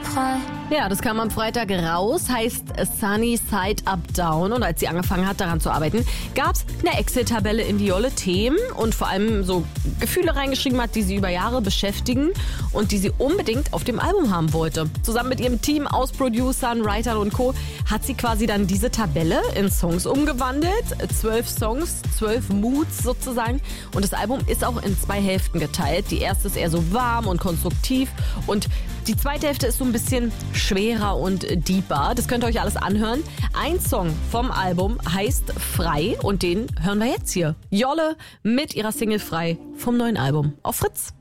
frei. Ja, das kam am Freitag raus, heißt Sunny Side Up Down. Und als sie angefangen hat, daran zu arbeiten, gab es eine Excel-Tabelle, in die Jolle Themen und vor allem so Gefühle reingeschrieben hat, die sie über Jahre beschäftigen und die sie unbedingt auf dem Album haben wollte. Zusammen mit ihrem Team aus Producern, Writern und Co. hat sie quasi dann diese Tabelle in Songs umgewandelt. 12 Songs, 12 Moods sozusagen. Und das Album ist auch in 2 Hälften geteilt. Die erste ist eher so warm und konstruktiv und die zweite Hälfte ist so ein bisschen schwerer und deeper. Das könnt ihr euch alles anhören. Ein Song vom Album heißt Frei und den hören wir jetzt hier. Jolle mit ihrer Single Frei vom neuen Album auf Fritz.